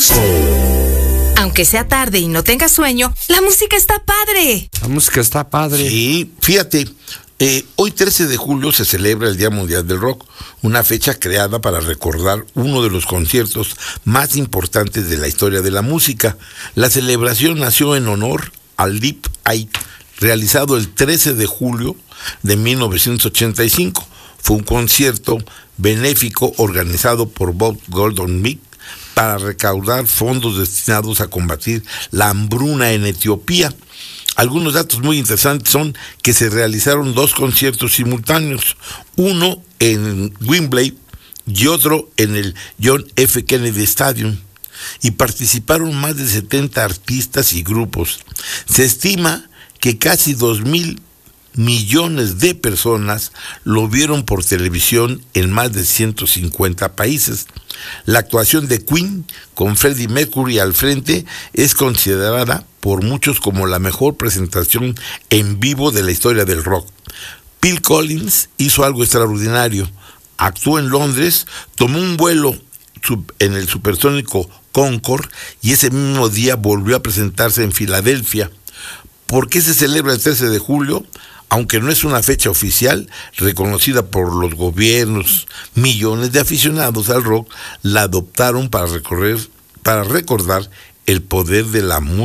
Aunque sea tarde y no tengas sueño, la música está padre. La música está padre. Sí, fíjate, hoy 13 de julio se celebra el Día Mundial del Rock, una fecha creada para recordar uno de los conciertos más importantes de la historia de la música. La celebración nació en honor al Live Aid, realizado el 13 de julio de 1985. Fue un concierto benéfico organizado por Bob Goldman para recaudar fondos destinados a combatir la hambruna en Etiopía. Algunos datos muy interesantes son que se realizaron 2 conciertos simultáneos, uno en Wembley y otro en el John F. Kennedy Stadium, y participaron más de 70 artistas y grupos. Se estima que casi 2,000 millones de personas lo vieron por televisión en más de 150 países. La actuación de Queen, con Freddie Mercury al frente, es considerada por muchos como la mejor presentación en vivo de la historia del rock. Phil Collins hizo algo extraordinario. Actuó en Londres, tomó un vuelo en el supersónico Concorde y ese mismo día volvió a presentarse en Filadelfia. ¿Por qué se celebra el 13 de julio? Aunque no es una fecha oficial, reconocida por los gobiernos, millones de aficionados al rock la adoptaron para recordar el poder de la música